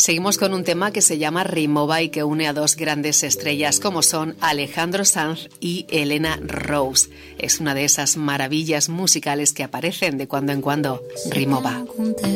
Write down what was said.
Seguimos con un tema que se llama Rimowa y que une a dos grandes estrellas como son Alejandro Sanz y Elena Rose. Es una de esas maravillas musicales que aparecen de cuando en cuando. Rimowa.